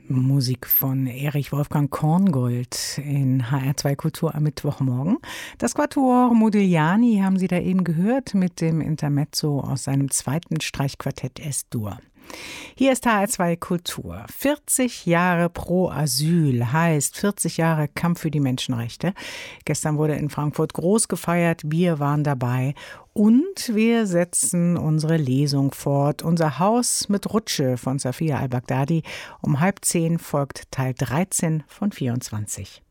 Musik von Erich Wolfgang Korngold in HR2 Kultur am Mittwochmorgen. Das Quatuor Modigliani haben Sie da eben gehört mit dem Intermezzo aus seinem zweiten Streichquartett S-Dur. Hier ist HR2 Kultur. 40 Jahre pro Asyl heißt 40 Jahre Kampf für die Menschenrechte. Gestern wurde in Frankfurt groß gefeiert. Wir waren dabei. Und wir setzen unsere Lesung fort. Unser Haus mit Rutsche von Safia al-Baghdadi. Um 9:30 folgt Teil 13 von 24.